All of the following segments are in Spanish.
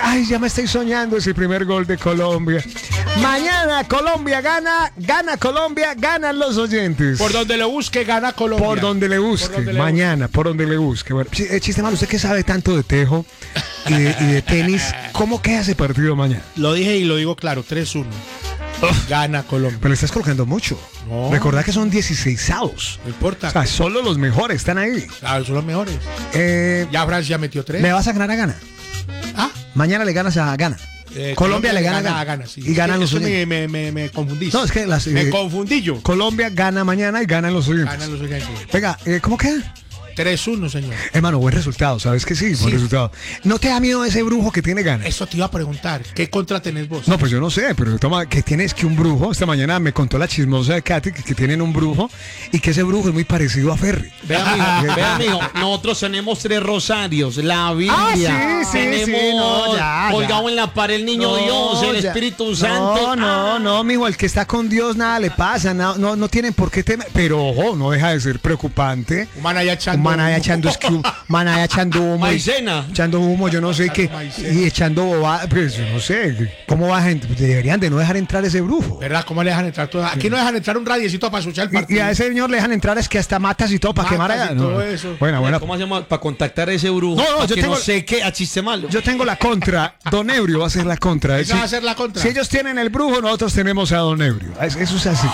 Ay, ya me estoy soñando ese primer gol de Colombia. Mañana Colombia gana Colombia, ganan los oyentes. Por donde lo busque, gana Colombia. Por donde le busque, mañana, por donde le busque. Bueno, Chiste Malo, usted que sabe tanto de tejo y de tenis, ¿cómo queda ese partido mañana? Lo dije y lo digo claro, 3-1. Gana Colombia. Pero le estás colocando mucho. No. Recordá que son 16avos. No importa. O sea, solo los mejores están ahí. Claro, son los mejores. Ya Francia metió 3. ¿Me vas a ganar a Ghana? ¿Ah? Mañana le ganas a Ghana. Colombia le gana a Ghana, sí. Y ganan los oyentes. Me confundí. No, es que me confundí yo. Colombia gana mañana y ganan los oyentes. Ganan los oyentes. Venga, ¿cómo queda? 3-1, señor. Hermano, buen resultado, ¿sabes que sí? Buen resultado. ¿No te da miedo ese brujo que tiene ganas? Eso te iba a preguntar. ¿Qué contra tenés vos? No, pues yo no sé, pero toma, que tienes que un brujo, esta mañana me contó la chismosa de Katy que tienen un brujo y que ese brujo es muy parecido a Ferry. Vea, mijo, nosotros tenemos 3 rosarios, la Biblia, tenemos colgado en la pared el niño Dios, el Espíritu Santo. No, mijo, el que está con Dios nada le pasa, no tienen por qué temer, pero ojo, no deja de ser preocupante. Manaya echando humo. Maicena. Echando humo, yo no sé qué. Y echando bobada, pues yo no sé. ¿Cómo va gente? Deberían de no dejar entrar ese brujo. ¿Verdad? ¿Cómo le dejan entrar todo? Aquí no dejan entrar un radiecito para escuchar el partido. Y a ese señor le dejan entrar es que hasta matas y todo para quemar allá. Todo eso. Bueno. ¿Cómo hacemos para contactar a ese brujo? No, yo tengo. No sé qué, a Chiste Malo. Yo tengo la contra. Don Ebrio va a ser la contra. Esa va a ser la contra. Si ellos tienen el brujo, nosotros tenemos a Don Ebrio. Eso es así.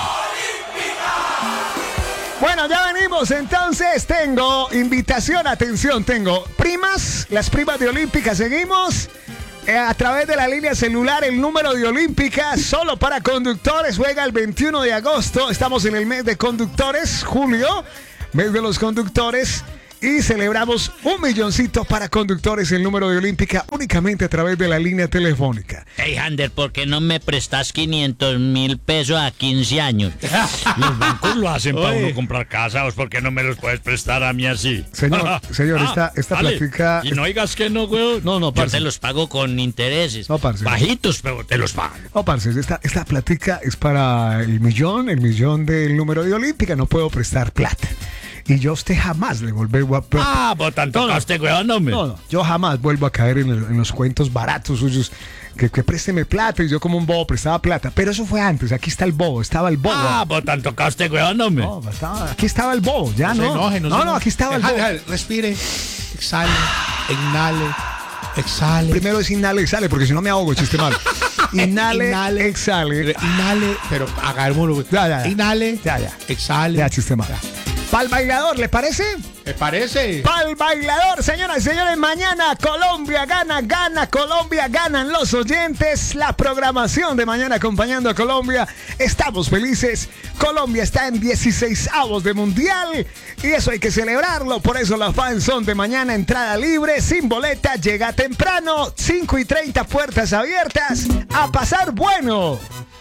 Bueno, ya venimos, entonces tengo invitación, atención, tengo primas, las primas de Olímpica, seguimos a través de la línea celular, el número de Olímpica, solo para conductores, juega el 21 de agosto, estamos en el mes de conductores, julio, mes de los conductores. Y celebramos 1 milloncito para conductores, el número de Olímpica, únicamente a través de la línea telefónica. Hey, Ander, ¿por qué no me prestas 500,000 pesos a 15 años? Los bancos lo hacen para uno comprar casa, ¿por qué no me los puedes prestar a mí así? Señor, esta plática... Y no digas que no, güey. No, parce. yo te los pago con intereses. No, parce. Bajitos, pero te los pago. No, parce, esta plática es para el millón del número de Olímpica, no puedo prestar plata. Y yo a usted jamás le volveré a... Por tanto, tocaste, güey, No, yo jamás vuelvo a caer en los cuentos baratos suyos. Que présteme plata y yo como un bobo prestaba plata. Pero eso fue antes, aquí está el bobo, estaba el bobo. Por tanto, tocaste, güey, No, aquí estaba el bobo, ya no. No, aquí estaba el bobo. Respire, exhale, inhale, exhale. Primero es inhale, exhale, porque si no me ahogo, Chiste Malo. Inhale, exhale. Inhale, pero hagámoslo. Ya. Inhale, Ya. exhale. Ya, Chiste Malo. Pa'l bailador, ¿le parece? ¿Me parece? Pa'l bailador, señoras y señores, mañana Colombia gana Colombia, ganan los oyentes. La programación de mañana acompañando a Colombia. Estamos felices. Colombia está en 16avos de mundial y eso hay que celebrarlo. Por eso las fans son de mañana, entrada libre, sin boleta, llega temprano, 5:30, puertas abiertas. A pasar bueno.